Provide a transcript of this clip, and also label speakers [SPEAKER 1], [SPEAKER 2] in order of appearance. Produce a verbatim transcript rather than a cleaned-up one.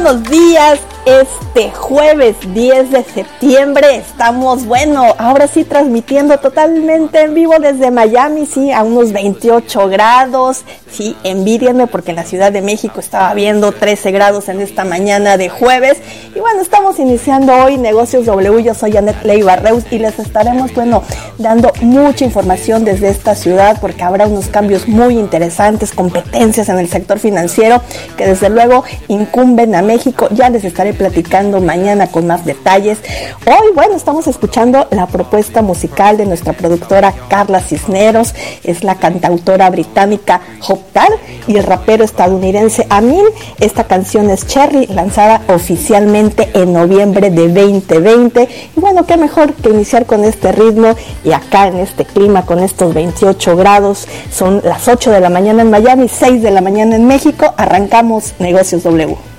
[SPEAKER 1] buenos días. Este jueves diez de septiembre estamos, bueno, ahora sí transmitiendo totalmente en vivo desde Miami, sí, a unos veintiocho grados. Sí, envídienme porque en la Ciudad de México estaba viendo trece grados en esta mañana de jueves. Y bueno, estamos iniciando hoy Negocios W. Yo soy Anet Leiva Reus y les estaremos, bueno, dando mucha información desde esta ciudad porque habrá unos cambios muy interesantes, competencias en el sector financiero que desde luego incumben a México. Ya les estaré platicando mañana con más detalles. Hoy, bueno, estamos escuchando la propuesta musical de nuestra productora Carla Cisneros. Es la cantautora británica Hoptal y el rapero estadounidense Amin. Esta canción es Cherry, lanzada oficialmente en noviembre de veinte veinte. Y bueno, qué mejor que iniciar con este ritmo y acá en este clima con estos veintiocho grados. Son las ocho de la mañana en Miami, seis de la mañana en México. Arrancamos Negocios W.